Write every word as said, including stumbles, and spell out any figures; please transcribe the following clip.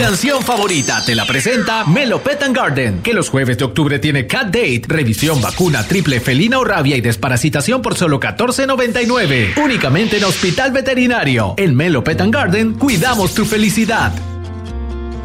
Canción favorita te la presenta Melo Pet and Garden, que los jueves de octubre tiene Cat Date, revisión, vacuna, triple felina o rabia y desparasitación por solo catorce noventa y nueve. Únicamente en Hospital Veterinario. En Melo Pet and Garden cuidamos tu felicidad.